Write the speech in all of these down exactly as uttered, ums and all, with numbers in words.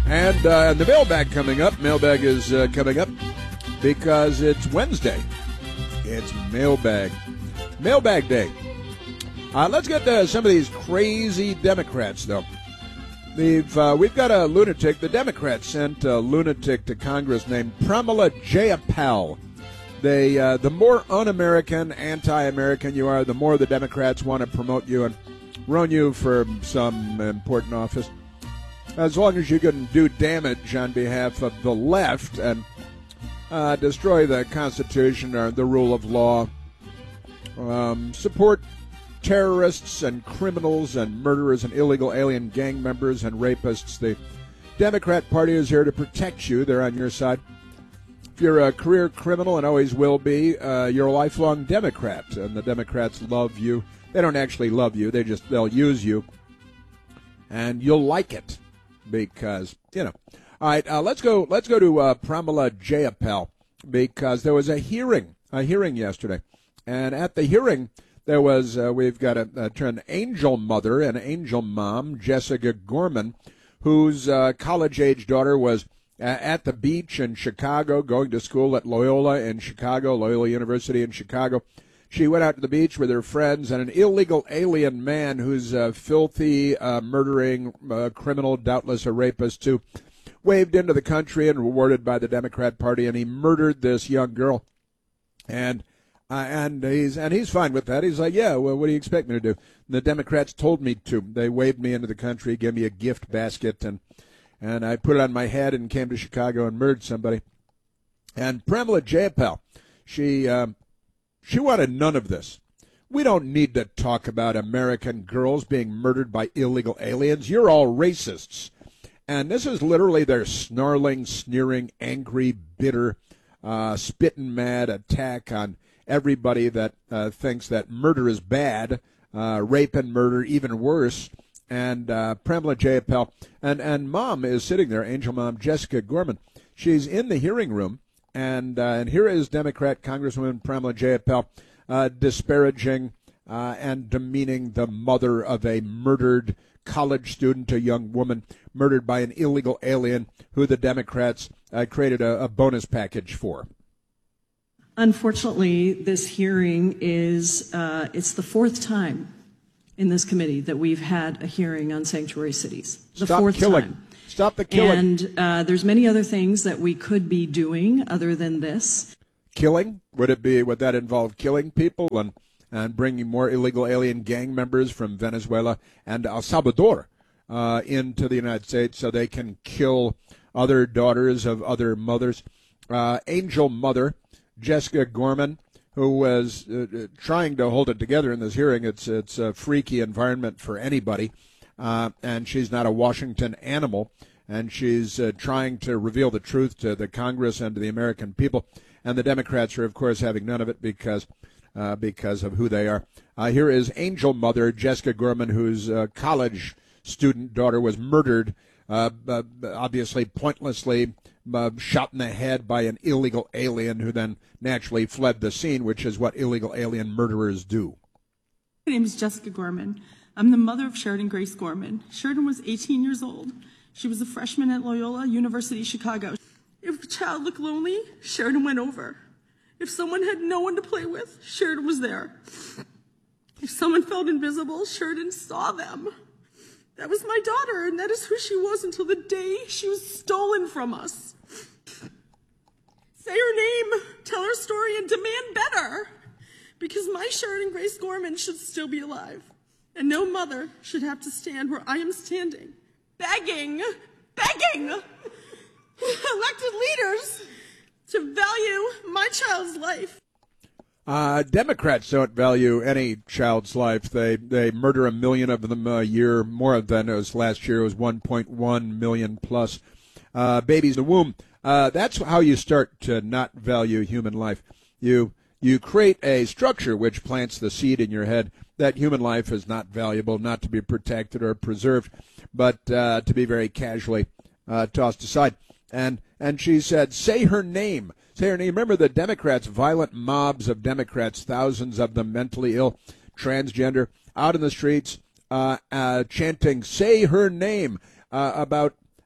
And uh, the mailbag coming up. Mailbag is uh, coming up because it's Wednesday. It's mailbag. Mailbag day. Uh, let's get to some of these crazy Democrats, though. We've, uh, we've got a lunatic. The Democrats sent a lunatic to Congress named Pramila Jayapal. They, uh, the more un-American, anti-American you are, the more the Democrats want to promote you and run you for some important office. As long as you can do damage on behalf of the left and uh, destroy the Constitution or the rule of law, um, support terrorists and criminals and murderers and illegal alien gang members and rapists, the Democrat Party is here to protect you. They're on your side. If you're a career criminal and always will be, uh, you're a lifelong Democrat, and the Democrats love you. They don't actually love you. They just, they'll use you, and you'll like it because, you know. All right, uh, let's go Let's go to uh, Pramila Jayapal because there was a hearing, a hearing yesterday. And at the hearing, there was, uh, we've got a, a, an angel mother, an angel mom, Jessica Gorman, whose uh, college-age daughter was at the beach in Chicago, going to school at Loyola in Chicago, Loyola University in Chicago. She went out to the beach with her friends, and an illegal alien man who's a filthy, uh, murdering uh, criminal, doubtless a rapist too, waved into the country and rewarded by the Democrat Party, and he murdered this young girl. And uh, and he's and he's fine with that. He's like, yeah, well, what do you expect me to do? And the Democrats told me to. They waved me into the country, gave me a gift basket, and And I put it on my head and came to Chicago and murdered somebody. And Pramila Jayapal, she, um, she wanted none of this. We don't need to talk about American girls being murdered by illegal aliens. You're all racists. And this is literally their snarling, sneering, angry, bitter, uh, spitting mad attack on everybody that uh, thinks that murder is bad, uh, rape and murder even worse. And uh, Pramila Jayapal, and, and mom is sitting there, angel mom Jessica Gorman. She's in the hearing room, and uh, and here is Democrat Congresswoman Pramila Jayapal uh, disparaging uh, and demeaning the mother of a murdered college student, a young woman murdered by an illegal alien who the Democrats uh, created a, a bonus package for. Unfortunately, this hearing is, uh, it's the fourth time in this committee that we've had a hearing on sanctuary cities. The Stop fourth killing. time. Stop the killing. And uh, there's many other things that we could be doing other than this. Killing? Would it be, would that involve killing people and, and bringing more illegal alien gang members from Venezuela and El Salvador uh, into the United States so they can kill other daughters of other mothers? Uh, angel mother, Jessica Gorman, who was uh, trying to hold it together in this hearing. It's it's a freaky environment for anybody, uh, and she's not a Washington animal, and she's uh, trying to reveal the truth to the Congress and to the American people. And the Democrats are, of course, having none of it because uh, because of who they are. Uh, here is angel mother Jessica Gorman, whose uh, college student daughter was murdered, uh, uh, obviously pointlessly, Uh, shot in the head by an illegal alien who then naturally fled the scene, which is what illegal alien murderers do. My name is Jessica Gorman. I'm the mother of Sheridan Grace Gorman. Sheridan was eighteen years old. She was a freshman at Loyola University, Chicago. If a child looked lonely, Sheridan went over. If someone had no one to play with, Sheridan was there. If someone felt invisible, Sheridan saw them. That was my daughter, and that is who she was until the day she was stolen from us. Say her name, tell her story, and demand better. Because my Sheridan Grace Gorman should still be alive. And no mother should have to stand where I am standing, begging, begging elected leaders to value my child's life. Uh, Democrats don't value any child's life. They they murder a million of them a year, more than it was last year. It was one point one million plus uh, babies in the womb. Uh, that's how you start to not value human life. You you create a structure which plants the seed in your head that human life is not valuable, not to be protected or preserved, but uh, to be very casually uh, tossed aside. And and she said, say her name. Say her name. Remember the Democrats, violent mobs of Democrats, thousands of them mentally ill, transgender, out in the streets uh, uh, chanting, say her name, uh, about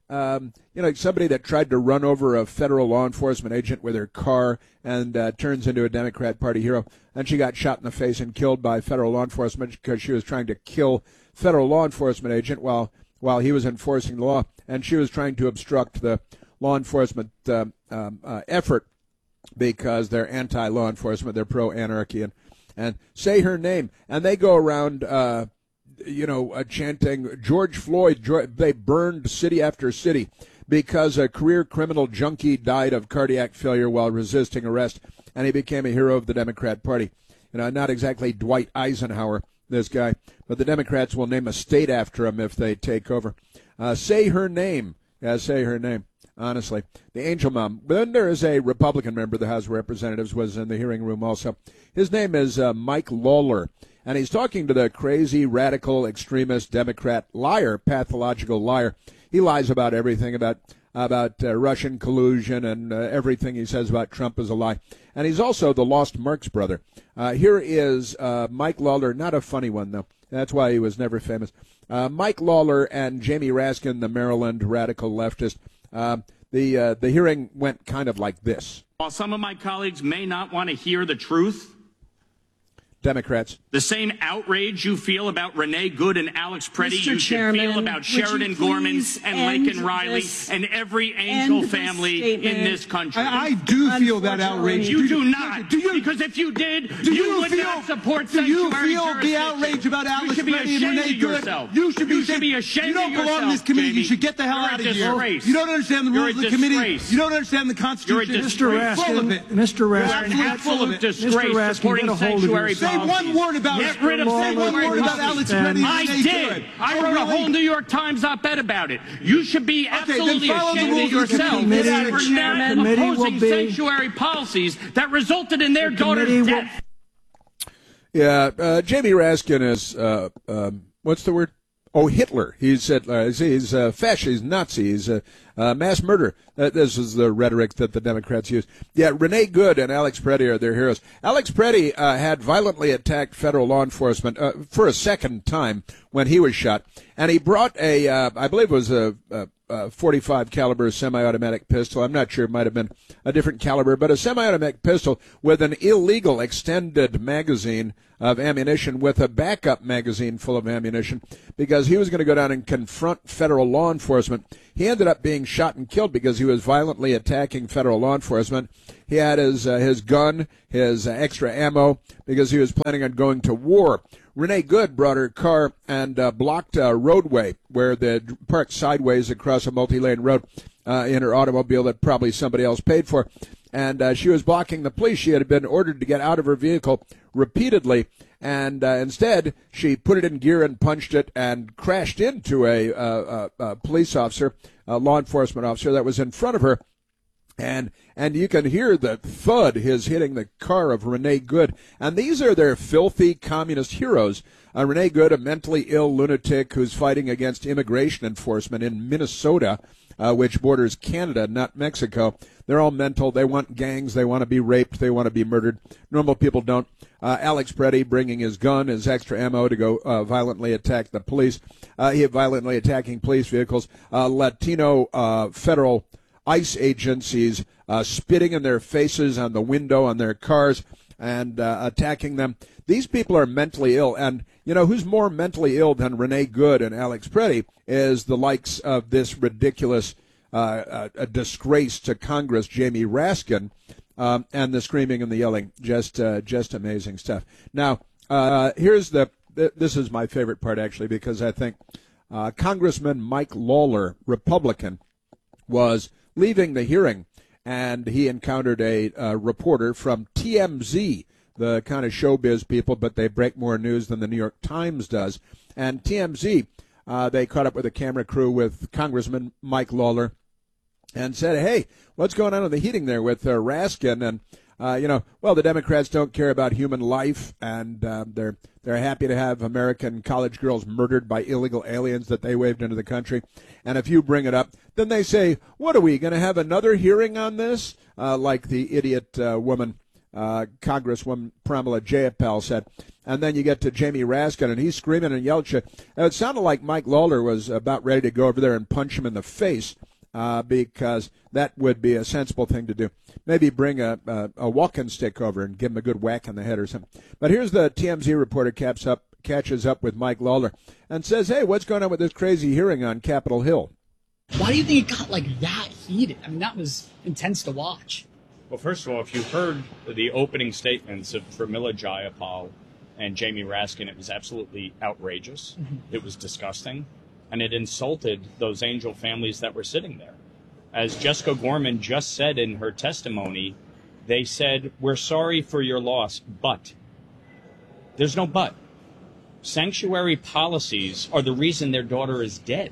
um, you know, somebody that tried to run over a federal law enforcement agent with her car and uh, turns into a Democrat Party hero. And she got shot in the face and killed by federal law enforcement because she was trying to kill federal law enforcement agent while while he was enforcing the law, and she was trying to obstruct the law enforcement uh, um, uh, effort because they're anti-law enforcement, they're pro-anarchy, and, and say her name. And they go around, uh, you know, uh, chanting, George Floyd, George, they burned city after city because a career criminal junkie died of cardiac failure while resisting arrest, and he became a hero of the Democrat Party. You know, not exactly Dwight Eisenhower, this guy, but the Democrats will name a state after him if they take over. Uh, say her name. Yeah, say her name. Honestly, the Angel Mom. Then there is a Republican member of the House of Representatives was in the hearing room also. His name is uh, Mike Lawler, and he's talking to the crazy, radical, extremist Democrat liar, pathological liar. He lies about everything, about about uh, Russian collusion, and uh, everything he says about Trump is a lie. And he's also the Lost Marx brother. Uh, here is uh, Mike Lawler, not a funny one, though. That's why he was never famous. Uh, Mike Lawler and Jamie Raskin, the Maryland radical leftist. Uh, the uh, the hearing went kind of like this. While some of my colleagues may not want to hear the truth, Democrats, the same outrage you feel about Renee Good and Alex Preddy, Mister you should Chairman, feel about Sheridan Gorman and Laken Riley and every Angel family in this country. I, I do feel that outrage. You do, do not, do you, because if you did, do you, you would feel, not support do you sanctuary feel the outrage about Alex Preddy and Renee Good? You should be, you should be ashamed You don't of belong yourself, in this committee. Jamie. You should get the hell You're out a of here. disgrace. You don't understand the You're rules a of the committee. disgrace. You don't understand the Constitution. You're a Mister disgrace. Raskin, Mister Raskin, absolutely You're an full of absolute it. disgrace Raskin, supporting get a hold of sanctuary yourself. Say policies. one word about Get rid of Say one sanctuary word about policies. Alex Preddy and I Renee did. Good. I Oh, wrote really? a whole New York Times op-ed about it. You should be absolutely follow the ashamed of rules of the yourself committee. for not Committee will opposing be- sanctuary policies that resulted in their The committee daughter's will- death. yeah, uh, Jamie Raskin is uh, um, what's the word? Oh, Hitler. He's uh, he's uh, fascist. He's Nazi. He's a uh, uh, mass murder. Uh, this is the rhetoric that the Democrats use. Yeah, Renee Good and Alex Preddy are their heroes. Alex Preddy uh, had violently attacked federal law enforcement uh, for a second time when he was shot, and he brought a, uh, I believe it was a, a, a forty-five caliber semi-automatic pistol. I'm not sure. It might have been a different caliber, but a semi-automatic pistol with an illegal extended magazine of ammunition with a backup magazine full of ammunition because he was going to go down and confront federal law enforcement. He ended up being shot and killed because he was violently attacking federal law enforcement. He had his uh, his gun, his uh, extra ammo because he was planning on going to war. Renee Good brought her car and uh, blocked a roadway where the parked sideways across a multi-lane road uh, in her automobile that probably somebody else paid for. And uh, she was blocking the police. She had been ordered to get out of her vehicle repeatedly, and uh, instead she put it in gear and punched it and crashed into a, uh, a, a police officer, a law enforcement officer that was in front of her. And and you can hear the thud, his hitting the car of Renee Good. And these are their filthy communist heroes. Uh, Renee Good, a mentally ill lunatic who's fighting against immigration enforcement in Minnesota, uh, which borders Canada, not Mexico. They're all mental. They want gangs. They want to be raped. They want to be murdered. Normal people don't. Uh, Alex Preddy bringing his gun, his extra ammo to go uh, violently attack the police. Uh, he violently attacking police vehicles. Uh, Latino uh, federal ICE agencies uh, spitting in their faces on the window on their cars and uh, attacking them. These people are mentally ill. And, you know, who's more mentally ill than Renee Good and Alex Preddy is the likes of this ridiculous uh, uh, a disgrace to Congress, Jamie Raskin, um, and the screaming and the yelling. Just uh, just amazing stuff. Now, uh, here's the, th- this is my favorite part, actually, because I think uh, Congressman Mike Lawler, Republican, was leaving the hearing, and he encountered a uh, reporter from T M Z, the kind of showbiz people, but they break more news than the New York Times does. And T M Z, uh, they caught up with a camera crew with Congressman Mike Lawler and said, hey, what's going on in the heating there with uh, Raskin? And, uh, you know, well, the Democrats don't care about human life, and uh, they're they're happy to have American college girls murdered by illegal aliens that they waved into the country. And if you bring it up, then they say, what are we, going to have another hearing on this? Uh, like the idiot uh, woman uh, Congresswoman Pramila Jayapal said. And then you get to Jamie Raskin, and he's screaming and yelling. It sounded like Mike Lawler was about ready to go over there and punch him in the face, uh, because that would be a sensible thing to do. Maybe bring a, a, a walking stick over and give him a good whack in the head or something. But here's the T M Z reporter caps up, catches up with Mike Lawler and says, hey, what's going on with this crazy hearing on Capitol Hill? Why do you think it got like that heated? I mean, that was intense to watch. Well, first of all, if you heard the opening statements of Pramila Jayapal and Jamie Raskin, it was absolutely outrageous. Mm-hmm. It was disgusting. And it insulted those angel families that were sitting there. As Jessica Gorman just said in her testimony, they said, we're sorry for your loss, but. There's no but. Sanctuary policies are the reason their daughter is dead.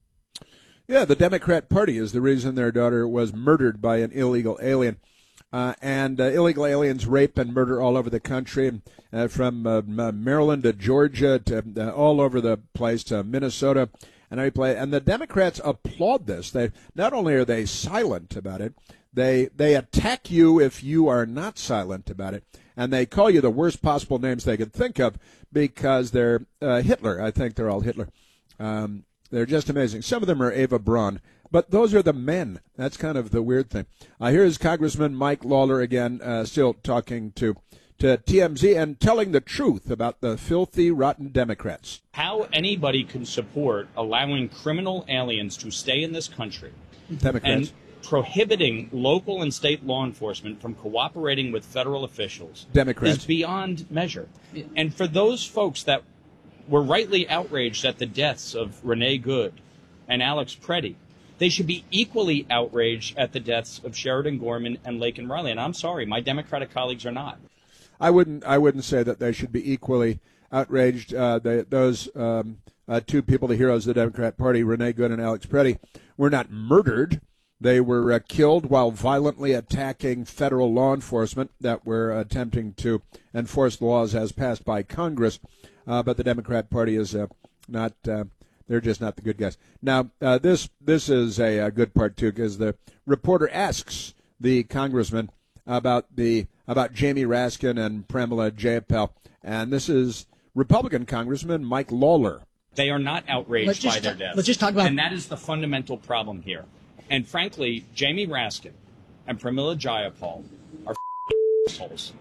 Yeah, the Democrat Party is the reason their daughter was murdered by an illegal alien. Uh, and uh, illegal aliens rape and murder all over the country, uh, from uh, Maryland to Georgia to uh, all over the place to Minnesota and every place. And the Democrats applaud this. They not only are they silent about it, they they attack you if you are not silent about it, and they call you the worst possible names they could think of because they're uh, Hitler. I think they're all Hitler. Um, they're just amazing. Some of them are Eva Braun. But those are the men. That's kind of the weird thing. Uh, here's Congressman Mike Lawler again, uh, still talking to, to T M Z and telling the truth about the filthy, rotten Democrats. How anybody can support allowing criminal aliens to stay in this country Democrats. and prohibiting local and state law enforcement from cooperating with federal officials Democrats. is beyond measure. And for those folks that were rightly outraged at the deaths of Renee Good and Alex Preddy, they should be equally outraged at the deaths of Sheridan Gorman and Laken Riley. And I'm sorry, my Democratic colleagues are not. I wouldn't. I wouldn't say that they should be equally outraged. Uh, they, those um, uh, two people, the heroes of the Democrat Party, Renee Good and Alex Preddy, were not murdered. They were uh, killed while violently attacking federal law enforcement that were attempting to enforce laws as passed by Congress. Uh, but the Democrat Party is uh, not. Uh, They're just not the good guys. Now, uh, this this is a, a good part, too, because the reporter asks the congressman about the about Jamie Raskin and Pramila Jayapal, and this is Republican Congressman Mike Lawler. They are not outraged by their ta- deaths. Let's just talk about... And that is the fundamental problem here. And frankly, Jamie Raskin and Pramila Jayapal are assholes.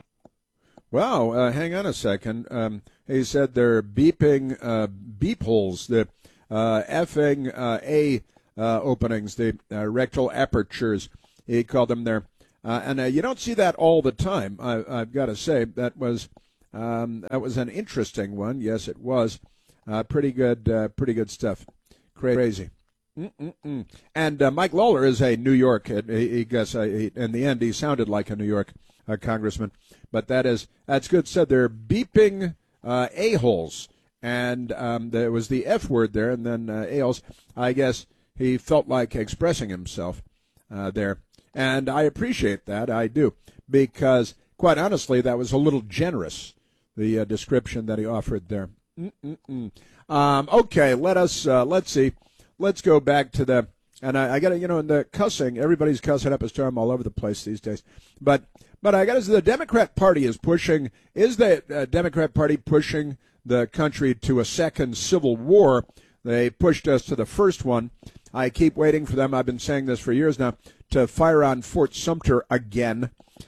Wow, uh, hang on a second. Um, he said they're beeping uh, beep holes, the uh, effing uh, A uh, openings, the uh, rectal apertures. He called them there. Uh, and uh, you don't see that all the time, I, I've got to say. That was um, that was an interesting one. Yes, it was. Uh, pretty good, uh, pretty good stuff. Crazy. Mm-mm-mm. And uh, Mike Lawler is a New York. He, he guess uh, he, in the end, he sounded like a New York uh, congressman. But that is that's good said. They're beeping uh, a-holes, and um, there was the F word there, and then uh, a-holes. I guess he felt like expressing himself uh, there, and I appreciate that. I do, because quite honestly, that was a little generous. The uh, description that he offered there. Mm-mm-mm. Um, okay, let us uh, let's see. Let's go back to the, and I, I got to, you know, in the cussing, everybody's cussing up a storm all over the place these days. But, but I got to say, the Democrat Party is pushing, is the uh, Democrat Party pushing the country to a second civil war? They pushed us to the first one. I keep waiting for them, I've been saying this for years now, to fire on Fort Sumter again.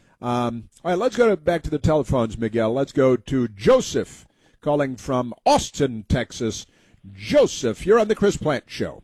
Um, all right, let's go to, back to the telephones, Miguel. Let's go to Joseph, calling from Austin, Texas. Joseph, you're on the Chris Plante Show.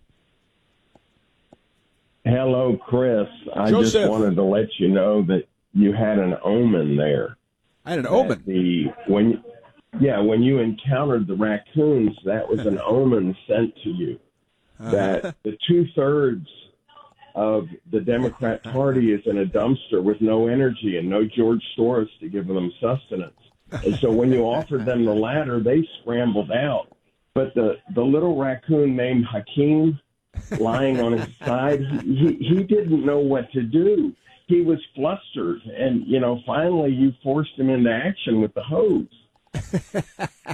Hello, Chris. I Joseph. just wanted to let you know that you had an omen there. I had an omen? The, when, yeah, when you encountered the raccoons, that was an omen sent to you. That the two-thirds of the Democrat Party is in a dumpster with no energy and no George Soros to give them sustenance. And so when you offered them the latter, they scrambled out. But the, the little raccoon named Hakeem, lying on his side, he, he didn't know what to do. He was flustered. And, you know, finally you forced him into action with the hose.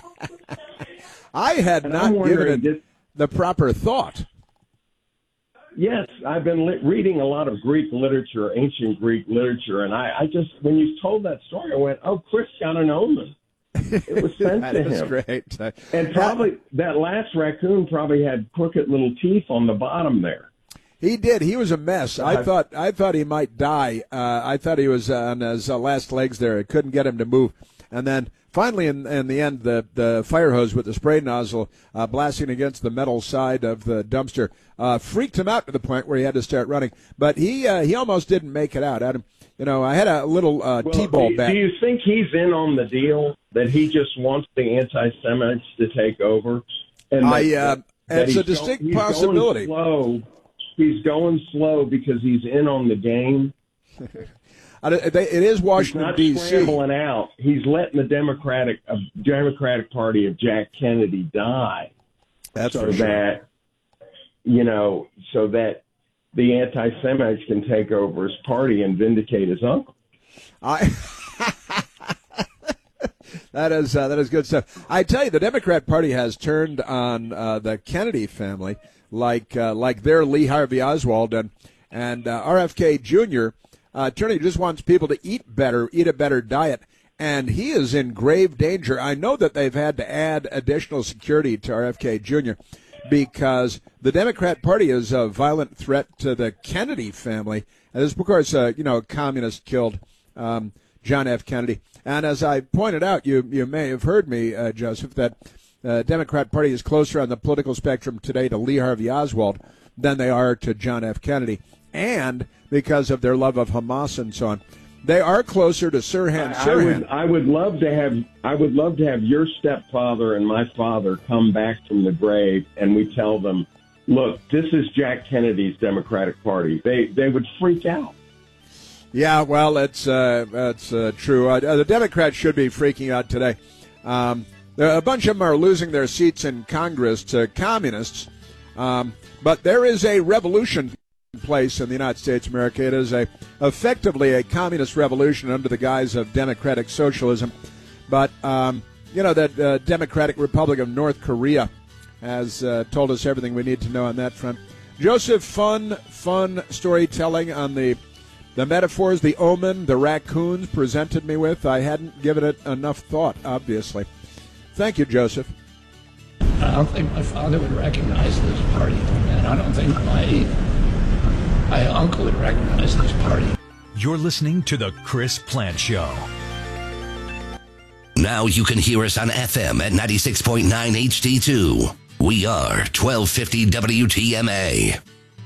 I had and not given it this, the proper thought. Yes, I've been li- reading a lot of Greek literature, ancient Greek literature, and I, I just, when you told that story, I went, oh, Chris got an omen. It was sent that to is him. Great. And probably, that last raccoon probably had crooked little teeth on the bottom there. He did. He was a mess. I thought I thought he might die. Uh, I thought he was on his uh, last legs there. I couldn't get him to move. And then finally, in, in the end, the, the fire hose with the spray nozzle uh, blasting against the metal side of the dumpster uh, freaked him out to the point where he had to start running. But he uh, he almost didn't make it out. Adam, you know, I had a little uh, well, T-ball do, bet. Do you think he's in on the deal, that he just wants the anti-Semites to take over? And I, that, uh, that, that it's a he's distinct go, he's possibility. Going slow. He's going slow because he's in on the game. It is Washington, D C He's not scrambling out. He's letting the Democratic uh, Democratic Party of Jack Kennedy die. That's so for sure. that, you know, so that the anti-Semites can take over his party and vindicate his uncle. I. That is uh, that is good stuff. I tell you, the Democrat Party has turned on uh, the Kennedy family like uh, like their Lee Harvey Oswald, and and uh, R F K Junior Uh, Turney just wants people to eat better, eat a better diet, and he is in grave danger. I know that they've had to add additional security to R F K Junior because the Democrat Party is a violent threat to the Kennedy family. And this, of course, uh, you know, a communist killed um, John F. Kennedy. And as I pointed out, you you may have heard me, uh, Joseph, that the uh, Democrat Party is closer on the political spectrum today to Lee Harvey Oswald than they are to John F. Kennedy. And because of their love of Hamas and so on, they are closer to Sirhan I, Sirhan. I would, I would love to have, I would love to have your stepfather and my father come back from the grave, and we tell them, look, this is Jack Kennedy's Democratic Party. They, they would freak out. Yeah, well, it's uh, that's uh, true. Uh, the Democrats should be freaking out today. Um, a bunch of them are losing their seats in Congress to communists, um, but there is a revolution in place in the United States of America. It is a effectively a communist revolution under the guise of democratic socialism. But um, you know, that uh, Democratic Republic of North Korea has uh, told us everything we need to know on that front. Joseph, fun, fun storytelling on the. The metaphors, the omen, the raccoons presented me with, I hadn't given it enough thought, obviously. Thank you, Joseph. I don't think my father would recognize this party, and I don't think my, my uncle would recognize this party. You're listening to The Chris Plante Show. Now you can hear us on F M at ninety-six point nine H D two. We are twelve fifty W T M A.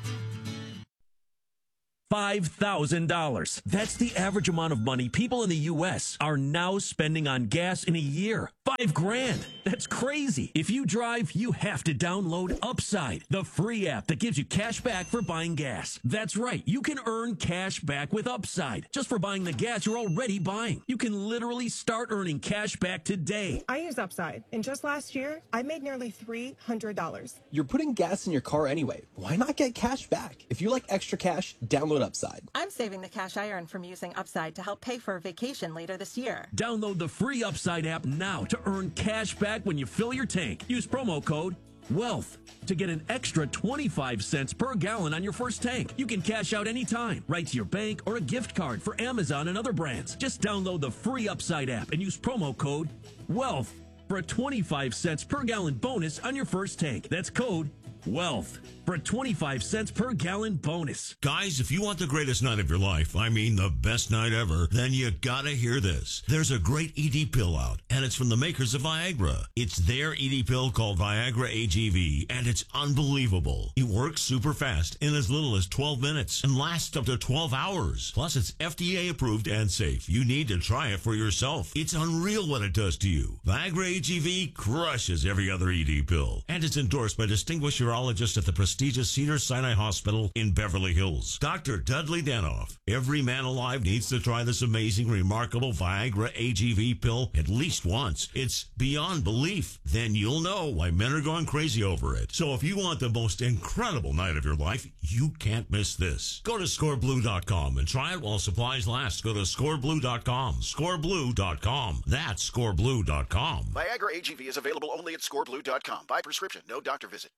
five thousand dollars. That's the average amount of money people in the U S are now spending on gas in a year. Five grand. That's crazy. If you drive, you have to download Upside, the free app that gives you cash back for buying gas. That's right. You can earn cash back with Upside just for buying the gas you're already buying. You can literally start earning cash back today. I use Upside, and just last year, I made nearly three hundred dollars. You're putting gas in your car anyway. Why not get cash back? If you like extra cash, download Upside. I'm saving the cash I earn from using Upside to help pay for a vacation later this year. Download the free Upside app now to earn cash back when you fill your tank. Use promo code WEALTH to get an extra twenty-five cents per gallon on your first tank. You can cash out anytime, right to your bank or a gift card for Amazon and other brands. Just download the free Upside app and use promo code WEALTH for a twenty-five cents per gallon bonus on your first tank. That's code WEALTH for a twenty-five cents per gallon bonus. Guys, if you want the greatest night of your life, I mean the best night ever, then you gotta hear this. There's a great E D pill out, and it's from the makers of Viagra. It's their E D pill called Viagra A G V, and it's unbelievable. It works super fast in as little as twelve minutes and lasts up to twelve hours. Plus, it's F D A approved and safe. You need to try it for yourself. It's unreal what it does to you. Viagra A G V crushes every other E D pill, and it's endorsed by distinguished urologist at the prestigious Cedars-Sinai Hospital in Beverly Hills, Doctor Dudley Danoff. Every man alive needs to try this amazing, remarkable Viagra A G V pill at least once. It's beyond belief. Then you'll know why men are going crazy over it. So if you want the most incredible night of your life, you can't miss this. Go to score blue dot com and try it while supplies last. Go to score blue dot com. score blue dot com. That's score blue dot com. Viagra A G V is available only at score blue dot com. By prescription, no doctor visit. Visit Score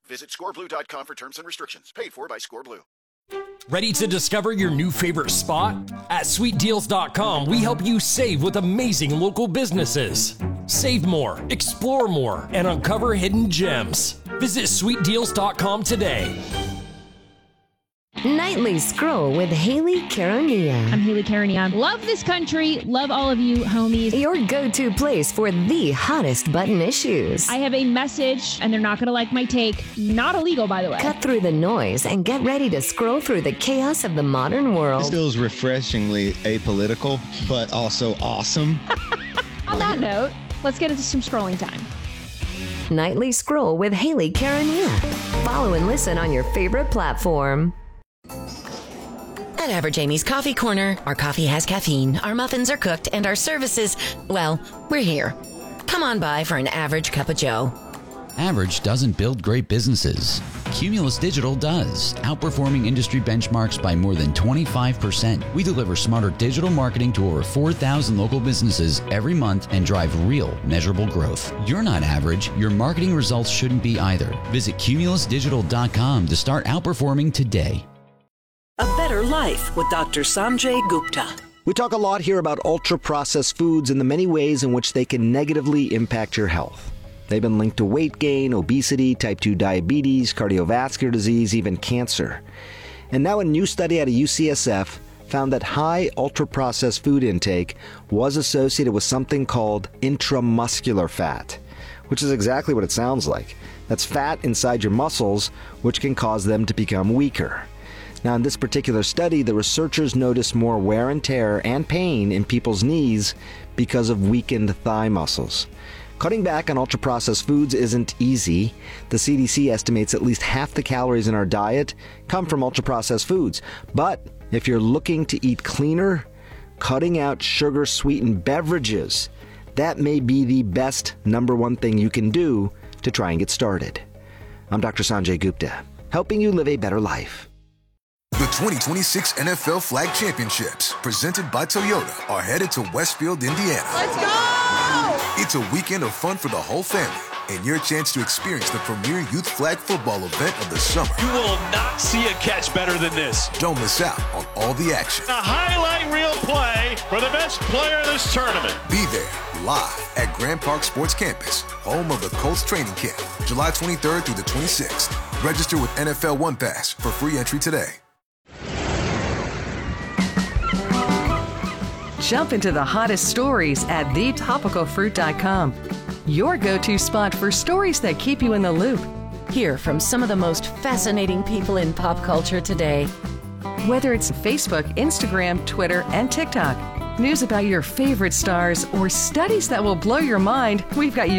score blue dot com for terms and restrictions. Paid for by ScoreBlue. Ready to discover your new favorite spot? At sweet deals dot com, we help you save with amazing local businesses. Save more, explore more, and uncover hidden gems. Visit sweet deals dot com today. Nightly Scroll with Haley Caronia. I'm Haley Caronia. Love this country. Love all of you, homies. Your go-to place for the hottest button issues. I have a message, and they're not going to like my take. Not illegal, by the way. Cut through the noise and get ready to scroll through the chaos of the modern world. This feels refreshingly apolitical, but also awesome. On that note, let's get into some scrolling time. Nightly Scroll with Haley Caronia. Follow and listen on your favorite platform. At Average Amy's Coffee Corner, our coffee has caffeine, our muffins are cooked, and our services, well, we're here. Come on by for an average cup of joe. Average doesn't build great businesses. Cumulus Digital does, outperforming industry benchmarks by more than twenty-five percent. We deliver smarter digital marketing to over four thousand local businesses every month and drive real, measurable growth. You're not average. Your marketing results shouldn't be either. Visit cumulus digital dot com to start outperforming today. A Better Life with Doctor Sanjay Gupta. We talk a lot here about ultra-processed foods and the many ways in which they can negatively impact your health. They've been linked to weight gain, obesity, type two diabetes, cardiovascular disease, even cancer. And now a new study out of U C S F found that high ultra-processed food intake was associated with something called intramuscular fat, which is exactly what it sounds like. That's fat inside your muscles, which can cause them to become weaker. Now, in this particular study, the researchers noticed more wear and tear and pain in people's knees because of weakened thigh muscles. Cutting back on ultra-processed foods isn't easy. The C D C estimates at least half the calories in our diet come from ultra-processed foods. But if you're looking to eat cleaner, cutting out sugar-sweetened beverages, that may be the best number one thing you can do to try and get started. I'm Doctor Sanjay Gupta, helping you live a better life. The twenty twenty-six N F L Flag Championships, presented by Toyota, are headed to Westfield, Indiana. Let's go! It's a weekend of fun for the whole family, and your chance to experience the premier youth flag football event of the summer. You will not see a catch better than this. Don't miss out on all the action. A highlight reel play for the best player in this tournament. Be there, live at Grand Park Sports Campus, home of the Colts training camp, July twenty-third through the twenty-sixth. Register with N F L One Pass for free entry today. Jump into the hottest stories at the topical fruit dot com. Your go-to spot for stories that keep you in the loop. Hear from some of the most fascinating people in pop culture today. Whether it's Facebook, Instagram, Twitter, and TikTok, news about your favorite stars, or studies that will blow your mind, we've got you